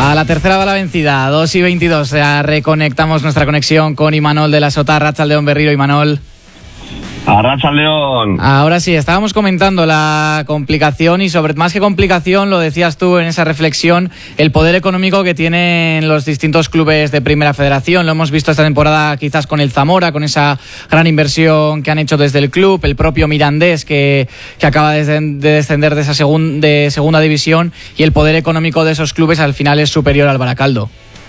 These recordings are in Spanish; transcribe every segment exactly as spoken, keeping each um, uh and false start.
A la tercera va la vencida, dos y veintidós. Ya reconectamos nuestra conexión con Imanol de la Sota. Arratsaldeon Berriro, Imanol. Arratsaldeon. Ahora sí, estábamos comentando la complicación y sobre más que complicación, lo decías tú en esa reflexión, el poder económico que tienen los distintos clubes de Primera Federación. Lo hemos visto esta temporada quizás con el Zamora, con esa gran inversión que han hecho desde el club, el propio Mirandés que, que acaba de descender de esa segun, de segunda división, y el poder económico de esos clubes al final es superior al Baracaldo.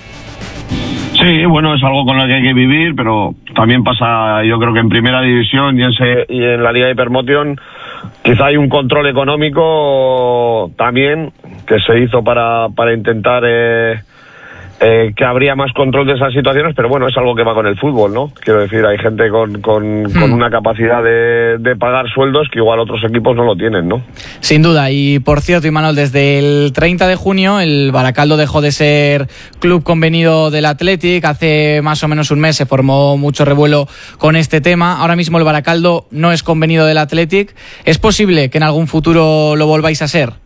Sí, bueno, es algo con lo que hay que vivir, pero también pasa, yo creo que en Primera División y en, se, y en la Liga de Hypermotion quizá hay un control económico también que se hizo para, para intentar eh, eh, que habría más control de esas situaciones, pero bueno, es algo que va con el fútbol, ¿no? Quiero decir, hay gente con, con, hmm. con una capacidad de, de pagar sueldos que igual otros equipos no lo tienen, ¿no? Sin duda, y por cierto, Imanol, desde el treinta de junio el Baracaldo dejó de ser club convenido del Athletic. Hace más o menos un mes se formó mucho revuelo con este tema. Ahora mismo el Baracaldo no es convenido del Athletic. ¿Es posible que en algún futuro lo volváis a ser?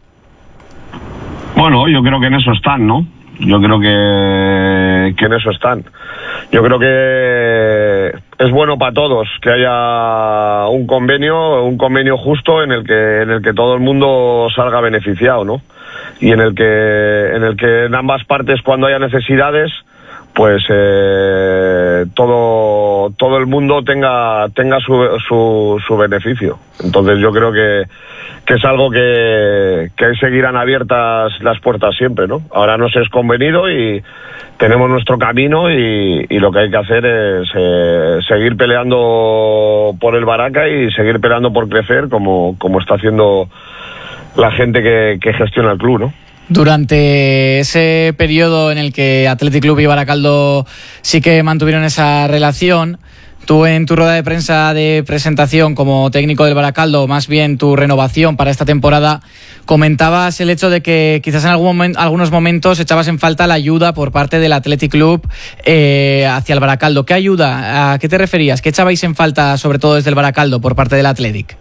Bueno, yo creo que en eso están, ¿no? Yo creo que, que en eso están. Yo creo que es bueno para todos que haya un convenio, un convenio justo en el que en el que todo el mundo salga beneficiado, ¿no? Y en el que en el que en ambas partes, cuando haya necesidades, pues eh, todo todo el mundo tenga tenga su su, su beneficio. Entonces yo creo que que es algo que, que seguirán abiertas las puertas siempre, ¿no? Ahora nos es convenido y tenemos nuestro camino y, y lo que hay que hacer es eh, seguir peleando por el Baraca y seguir peleando por crecer como, como está haciendo la gente que, que gestiona el club, ¿no? Durante ese periodo en el que Athletic Club y Baracaldo sí que mantuvieron esa relación, tú en tu rueda de prensa de presentación como técnico del Baracaldo, más bien tu renovación para esta temporada, comentabas el hecho de que quizás en algún momento, algunos momentos echabas en falta la ayuda por parte del Athletic Club eh, hacia el Baracaldo. ¿Qué ayuda? ¿A qué te referías? ¿Qué echabais en falta sobre todo desde el Baracaldo por parte del Athletic?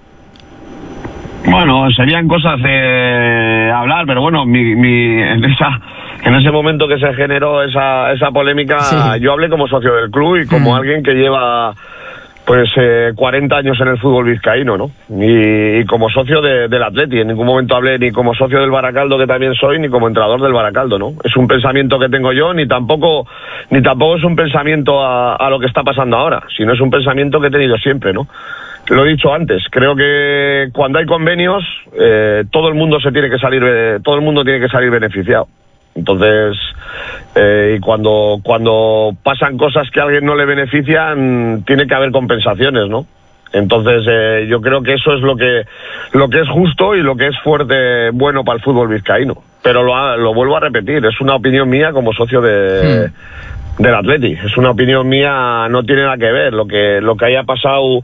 Bueno, serían cosas de hablar, pero bueno, mi, mi, en esa, en ese momento que se generó esa, esa polémica, sí. Yo hablé como socio del club y como mm. alguien que lleva pues eh, cuarenta años en el fútbol vizcaíno, ¿no? Y, y como socio de, del Atleti. En ningún momento hablé ni como socio del Baracaldo, que también soy, ni como entrenador del Baracaldo, ¿no? Es un pensamiento que tengo yo, ni tampoco ni tampoco es un pensamiento a, a lo que está pasando ahora, sino es un pensamiento que he tenido siempre, ¿no? Lo he dicho antes, creo que cuando hay convenios eh, todo el mundo se tiene que salir, eh, todo el mundo tiene que salir beneficiado. Entonces, eh, y cuando cuando pasan cosas que a alguien no le benefician, tiene que haber compensaciones, ¿no? Entonces, eh, yo creo que eso es lo que lo que es justo y lo que es fuerte, bueno para el fútbol vizcaíno. Pero lo, lo vuelvo a repetir, es una opinión mía como socio de... Hmm. del Atleti, es una opinión mía, no tiene nada que ver. Lo que lo que haya pasado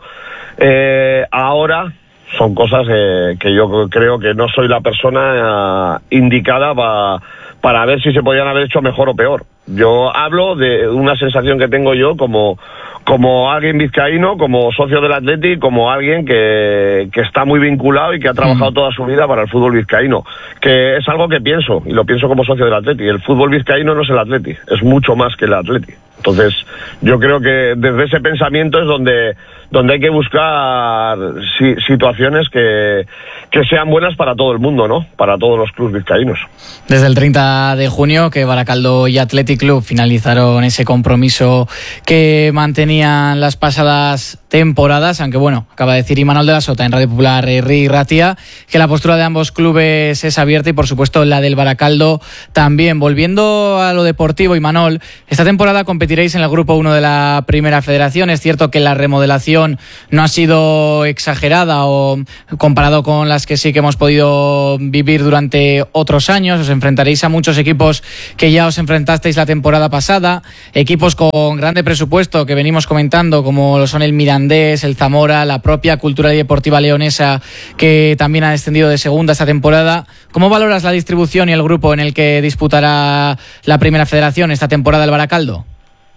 eh, ahora son cosas eh, que yo creo que no soy la persona eh, indicada pa, para ver si se podían haber hecho mejor o peor. Yo hablo de una sensación que tengo yo como como alguien vizcaíno, como socio del Atleti, como alguien que, que está muy vinculado y que ha trabajado toda su vida para el fútbol vizcaíno, que es algo que pienso, y lo pienso como socio del Atleti. El fútbol vizcaíno no es el Atleti, es mucho más que el Atleti. Entonces, yo creo que desde ese pensamiento es donde, donde hay que buscar si, situaciones que, que sean buenas para todo el mundo, ¿no? Para todos los clubes vizcaínos. Desde el treinta de junio, que Baracaldo y Athletic Club finalizaron ese compromiso que mantenían las pasadas temporadas, aunque bueno, acaba de decir Imanol de la Sota en Radio Popular, Ri Ratia, que la postura de ambos clubes es abierta y por supuesto la del Baracaldo también. Volviendo a lo deportivo, Imanol, esta temporada competiréis en el Grupo uno de la Primera Federación. Es cierto que la remodelación no ha sido exagerada o comparado con las que sí que hemos podido vivir durante otros años. Os enfrentaréis a muchos equipos que ya os enfrentasteis la temporada pasada, equipos con grande presupuesto que venimos comentando, como lo son el Mirandés, el Zamora, la propia Cultural y Deportiva Leonesa, que también ha descendido de segunda esta temporada. ¿Cómo valoras la distribución y el grupo en el que disputará la Primera Federación esta temporada el Baracaldo?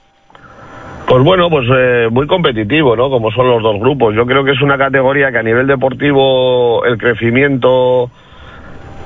Pues bueno, pues eh, muy competitivo, ¿no? Como son los dos grupos. Yo creo que es una categoría que a nivel deportivo el crecimiento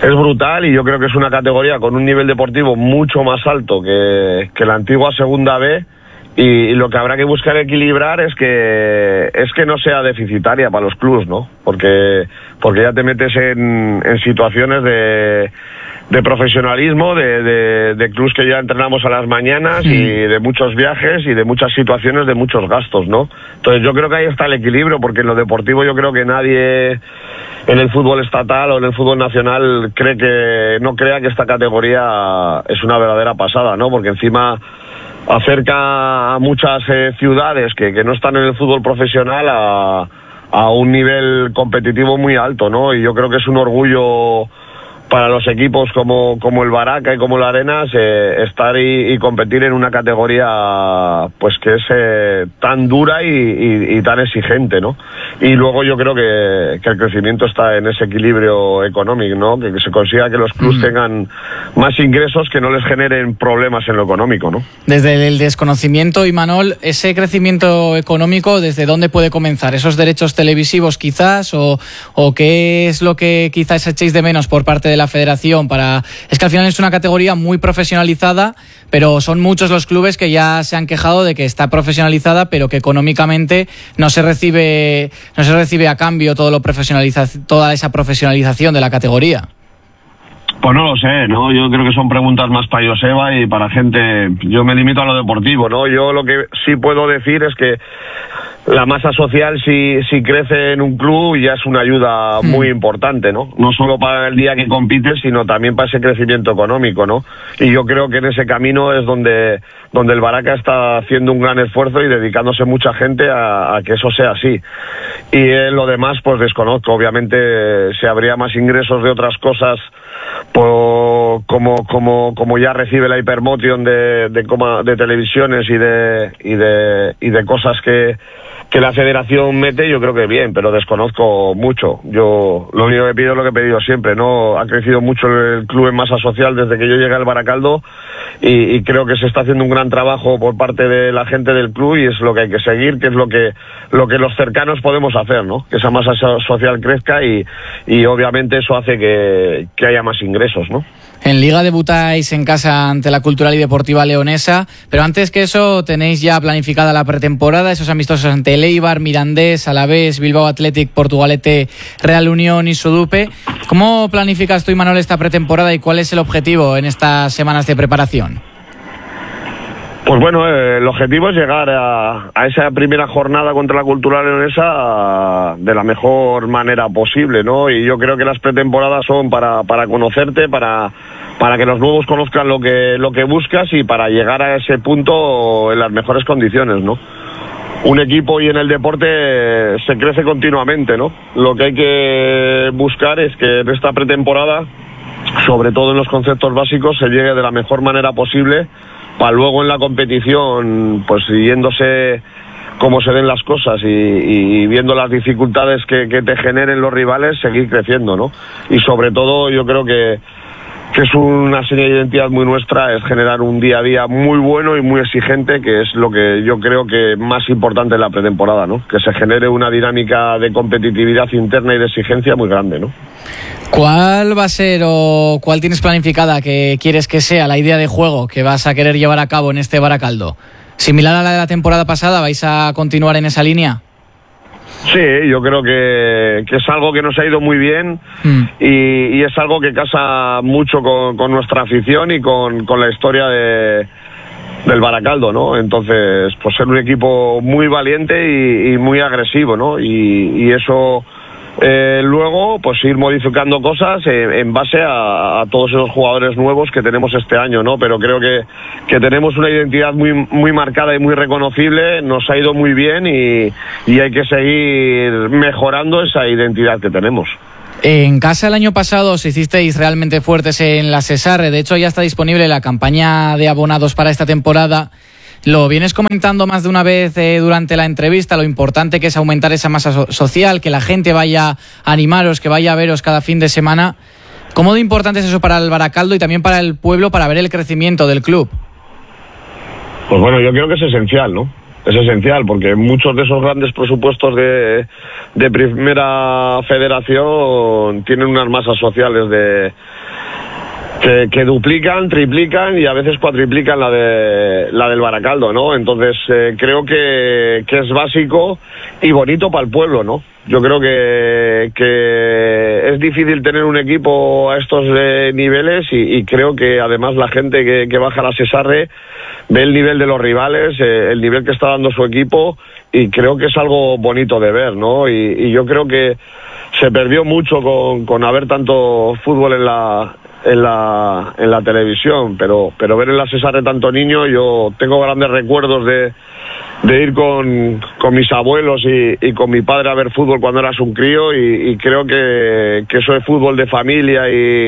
es brutal y yo creo que es una categoría con un nivel deportivo mucho más alto que, que la antigua Segunda B. Y lo que habrá que buscar equilibrar es que es que no sea deficitaria para los clubs, ¿no? Porque porque ya te metes en, en situaciones de, de profesionalismo, de, de, de clubs que ya entrenamos a las mañanas y de muchos viajes y de muchas situaciones, de muchos gastos, ¿no? Entonces yo creo que ahí está el equilibrio, porque en lo deportivo yo creo que nadie en el fútbol estatal o en el fútbol nacional cree que no crea que esta categoría es una verdadera pasada, ¿no? Porque encima acerca a muchas eh, ciudades que, que no están en el fútbol profesional a, a un nivel competitivo muy alto, ¿no? Y yo creo que es un orgullo para los equipos como, como el Baraca y como el Arenas eh, estar y, y competir en una categoría pues que es eh, tan dura y, y, y tan exigente, ¿no? Y luego yo creo que, que el crecimiento está en ese equilibrio económico, ¿no? Que, que se consiga que los clubes mm. tengan más ingresos que no les generen problemas en lo económico, ¿no? Desde el desconocimiento, Imanol, ese crecimiento económico, ¿desde dónde puede comenzar? ¿Esos derechos televisivos quizás? ¿O, o qué es lo que quizás echéis de menos por parte de la la federación? Para es que al final es una categoría muy profesionalizada, pero son muchos los clubes que ya se han quejado de que está profesionalizada, pero que económicamente no se recibe no se recibe a cambio todo lo profesionaliza, toda esa profesionalización de la categoría. Pues no lo sé, ¿no? Yo creo que son preguntas más para Joseba y para gente. Yo me limito a lo deportivo, ¿no? Yo lo que sí puedo decir es que la masa social, si, si crece en un club, ya es una ayuda muy importante, ¿no? No solo para el día que compites, sino también para ese crecimiento económico, ¿no? Y yo creo que en ese camino es donde, donde el Baraca está haciendo un gran esfuerzo y dedicándose mucha gente a, a que eso sea así. Y en lo demás, pues desconozco. Obviamente, si habría más ingresos de otras cosas, pues, como, como, como ya recibe la Hypermotion de, de, coma, de televisiones y de, y de, y de cosas que que la federación mete, yo creo que bien, pero desconozco mucho. Yo lo único que pido es lo que he pedido siempre, ¿no? Ha crecido mucho el club en masa social desde que yo llegué al Baracaldo y, y creo que se está haciendo un gran trabajo por parte de la gente del club y es lo que hay que seguir, que es lo que lo que los cercanos podemos hacer, ¿no? Que esa masa social crezca y, y obviamente eso hace que, que haya más ingresos, ¿no? En Liga debutáis en casa ante la Cultural y Deportiva Leonesa, pero antes que eso tenéis ya planificada la pretemporada, esos amistosos ante el Eibar, Mirandés, Alavés, Bilbao Athletic, Portugalete, Real Unión y Sudupe. ¿Cómo planificas tú, Imanol, esta pretemporada y cuál es el objetivo en estas semanas de preparación? Pues bueno, eh, el objetivo es llegar a, a esa primera jornada contra la Cultural Leonesa de la mejor manera posible, ¿no? Y yo creo que las pretemporadas son para, para conocerte, para, para que los nuevos conozcan lo que, lo que buscas y para llegar a ese punto en las mejores condiciones, ¿no? Un equipo y en el deporte se crece continuamente, ¿no? Lo que hay que buscar es que en esta pretemporada, sobre todo en los conceptos básicos, se llegue de la mejor manera posible para luego en la competición, pues siguiéndose cómo se den las cosas y, y viendo las dificultades que, que te generen los rivales, seguir creciendo, ¿no? Y sobre todo yo creo que, que es una señal de identidad muy nuestra, es generar un día a día muy bueno y muy exigente, que es lo que yo creo que más importante en la pretemporada, ¿no? Que se genere una dinámica de competitividad interna y de exigencia muy grande, ¿no? ¿Cuál va a ser o cuál tienes planificada que quieres que sea la idea de juego que vas a querer llevar a cabo en este Baracaldo? ¿Similar a la de la temporada pasada? ¿Vais a continuar en esa línea? Sí, yo creo que, que es algo que nos ha ido muy bien mm. y, y es algo que casa mucho con, con nuestra afición y con, con la historia de, del Baracaldo, ¿no? Entonces, pues ser un equipo muy valiente y, y muy agresivo, ¿no? Y, y eso... Eh, luego, pues ir modificando cosas eh, en base a, a todos esos jugadores nuevos que tenemos este año, ¿no? Pero creo que, que tenemos una identidad muy, muy marcada y muy reconocible, nos ha ido muy bien y, y hay que seguir mejorando esa identidad que tenemos. En casa el año pasado os hicisteis realmente fuertes en la Sesarre, de hecho ya está disponible la campaña de abonados para esta temporada. Lo vienes comentando más de una vez eh, durante la entrevista, lo importante que es aumentar esa masa so- social, que la gente vaya a animaros, que vaya a veros cada fin de semana. ¿Cómo de importante es eso para el Baracaldo y también para el pueblo para ver el crecimiento del club? Pues bueno, yo creo que es esencial, ¿no? es esencial, porque muchos de esos grandes presupuestos de, de primera federación tienen unas masas sociales de que, que duplican, triplican y a veces cuatriplican la de la del Baracaldo, ¿no? Entonces eh, creo que, que es básico y bonito para el pueblo, ¿no? Yo creo que, que es difícil tener un equipo a estos eh, niveles y, y creo que además la gente que, que baja a la Sesarre ve el nivel de los rivales, eh, el nivel que está dando su equipo y creo que es algo bonito de ver, ¿no? Y, y yo creo que se perdió mucho con, con haber tanto fútbol en la en la en la televisión, pero pero ver en la Sesarre tanto niño, yo tengo grandes recuerdos de de ir con, con mis abuelos y, y con mi padre a ver fútbol cuando eras un crío y, y creo que, que eso es fútbol de familia y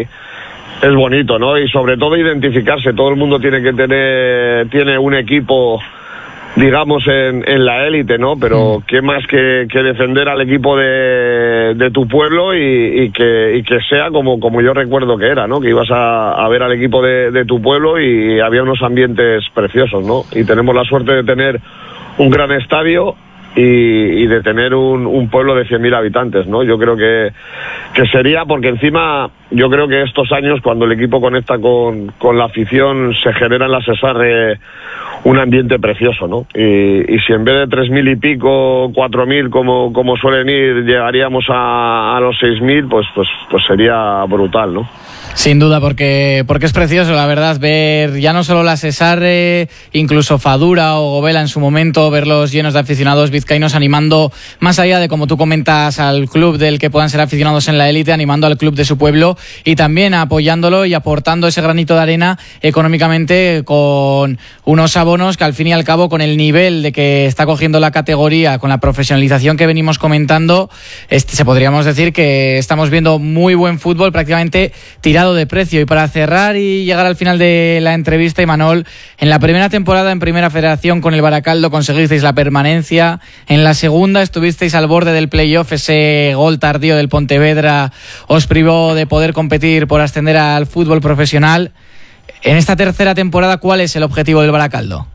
es bonito, ¿no? Y sobre todo identificarse, todo el mundo tiene que tener, tiene un equipo, digamos, en, en la élite, ¿no? Pero qué más que, que defender al equipo de, de tu pueblo y, y, que, y que sea como, como yo recuerdo que era, ¿no? Que ibas a, a ver al equipo de, de tu pueblo y había unos ambientes preciosos, ¿no? Y tenemos la suerte de tener un gran estadio y, y de tener un, un pueblo de cien mil habitantes, ¿no? Yo creo que, que sería, porque encima yo creo que estos años cuando el equipo conecta con, con la afición se genera en la Sesarre un ambiente precioso, ¿no? Y, y si en vez de tres mil y pico, cuatro mil como, como suelen ir, llegaríamos a, a los seis mil, pues, pues, pues sería brutal, ¿no? Sin duda, porque porque es precioso, la verdad, ver ya no solo la Sesarre, incluso Fadura o Gobela en su momento, verlos llenos de aficionados vizcaínos animando, más allá de, como tú comentas, al club del que puedan ser aficionados en la élite, animando al club de su pueblo y también apoyándolo y aportando ese granito de arena económicamente con unos abonos que al fin y al cabo, con el nivel de que está cogiendo la categoría, con la profesionalización que venimos comentando, este, se podríamos decir que estamos viendo muy buen fútbol, prácticamente tirado de precio. Y para cerrar y llegar al final de la entrevista, Imanol, en la primera temporada en Primera Federación con el Baracaldo conseguisteis la permanencia, en la segunda estuvisteis al borde del playoff, ese gol tardío del Pontevedra os privó de poder competir por ascender al fútbol profesional. En esta tercera temporada, ¿cuál es el objetivo del Baracaldo?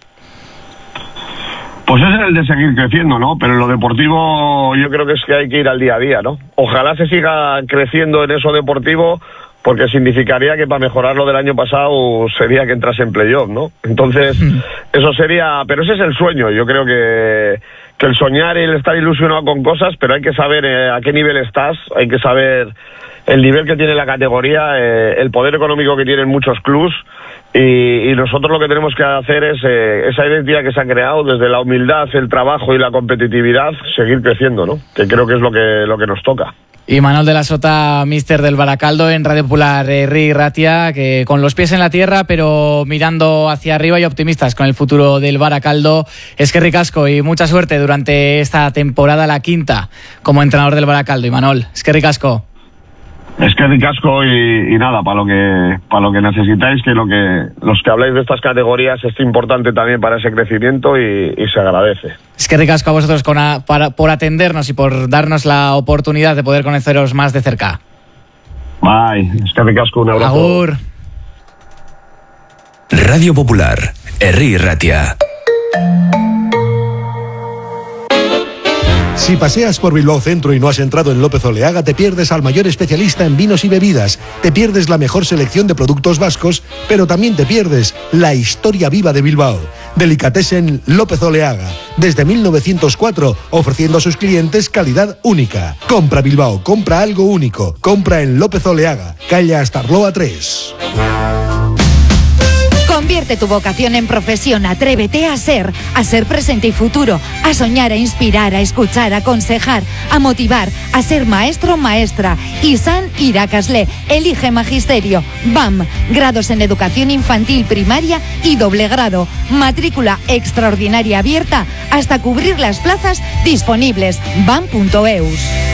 Pues es el de seguir creciendo, ¿no? Pero en lo deportivo yo creo que es que hay que ir al día a día, ¿no? Ojalá se siga creciendo en eso deportivo, porque significaría que para mejorar lo del año pasado sería que entrase en playoff, ¿no? Entonces, eso sería... Pero ese es el sueño. Yo creo que, que el soñar y el estar ilusionado con cosas, pero hay que saber eh, a qué nivel estás, hay que saber el nivel que tiene la categoría, eh, el poder económico que tienen muchos clubs, y, y nosotros lo que tenemos que hacer es eh, esa identidad que se ha creado desde la humildad, el trabajo y la competitividad, seguir creciendo, ¿no? Que creo que es lo que, lo que nos toca. Imanol de la Sota, míster del Baracaldo, en Radio Popular Herri Ratia, que con los pies en la tierra, pero mirando hacia arriba y optimistas con el futuro del Baracaldo. Es que ricasco y mucha suerte durante esta temporada, la quinta, como entrenador del Baracaldo, Imanol. Es que ricasco. Es que ricasco y, y nada, para lo que para lo que necesitáis, que lo que los que habláis de estas categorías es importante también para ese crecimiento y, y se agradece. Es que ricasco a vosotros con a, para, por atendernos y por darnos la oportunidad de poder conoceros más de cerca. Bye, es que ricasco, un abrazo. Agur. Radio Popular, Herri Ratia. Si paseas por Bilbao Centro y no has entrado en López Oleaga, te pierdes al mayor especialista en vinos y bebidas, te pierdes la mejor selección de productos vascos, pero también te pierdes la historia viva de Bilbao. Delicatessen López Oleaga, desde mil novecientos cuatro, ofreciendo a sus clientes calidad única. Compra Bilbao, compra algo único, compra en López Oleaga, calle Astarloa tres. Convierte tu vocación en profesión, atrévete a ser, a ser presente y futuro, a soñar, a inspirar, a escuchar, a aconsejar, a motivar, a ser maestro o maestra. Izan Irakasle, elige magisterio. B A M, grados en educación infantil, primaria y doble grado. Matrícula extraordinaria abierta hasta cubrir las plazas disponibles. B A M punto eus.